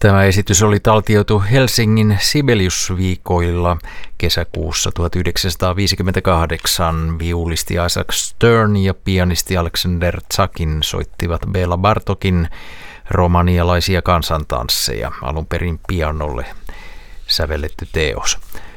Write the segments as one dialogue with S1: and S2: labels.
S1: Tämä esitys oli taltioitu Helsingin Sibelius-viikoilla kesäkuussa 1958. Viulisti Isaac Stern ja pianisti Alexander Zakin soittivat Béla Bartokin romanialaisia kansantansseja, alun perin pianolle sävelletty teos.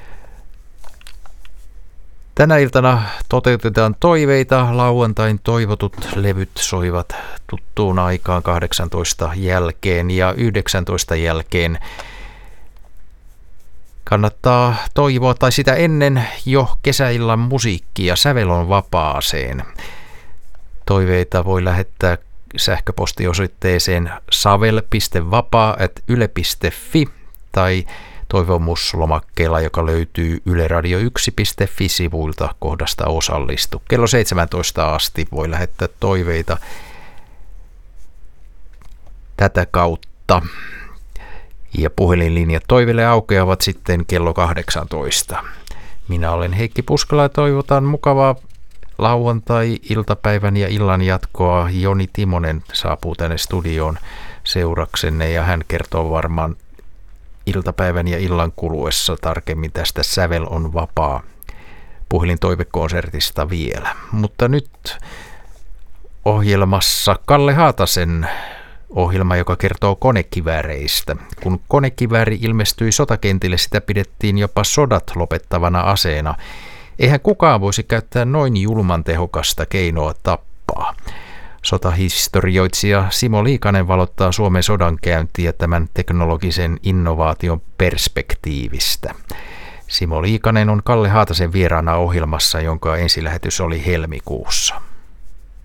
S1: Tänä iltana toteutetaan toiveita. Lauantain toivotut levyt soivat tuttuun aikaan 18 jälkeen ja 19 jälkeen. Kannattaa toivoa tai sitä ennen jo kesäillan musiikkia. Sävel on vapaaseen. Toiveita voi lähettää sähköpostiosoitteeseen savel.vapaa@yle.fi tai toivomuslomakkeella, joka löytyy yleradio1.fi-sivuilta kohdasta osallistu. Kello 17 asti voi lähettää toiveita tätä kautta. Ja puhelinlinjat toiveille aukeavat sitten kello 18. Minä olen Heikki Puskala ja toivotan mukavaa lauantai-iltapäivän ja illan jatkoa. Joni Timonen saapuu tänne studioon seuraksenne ja hän kertoo varmaan iltapäivän ja illan kuluessa tarkemmin tästä Sävel on vapaa puhelintoivekonsertista vielä. Mutta nyt ohjelmassa Kalle Haatasen ohjelma, joka kertoo konekivääreistä. Kun konekivääri ilmestyi sotakentille, sitä pidettiin jopa sodat lopettavana aseena. Eihän kukaan voisi käyttää noin julman tehokasta keinoa tappaa. Sotahistorioitsija Simo Liikanen valottaa Suomen sodankäyntiä tämän teknologisen innovaation perspektiivistä. Simo Liikanen on Kalle Haatasen vieraana ohjelmassa, jonka ensilähetys oli helmikuussa.